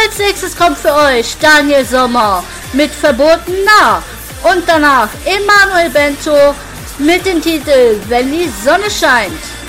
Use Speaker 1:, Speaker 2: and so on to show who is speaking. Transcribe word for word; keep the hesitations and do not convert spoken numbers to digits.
Speaker 1: als nächstes kommt für euch Daniel Sommer mit Verboten nah. Und danach Emanuel Bento mit dem Titel Wenn die Sonne scheint.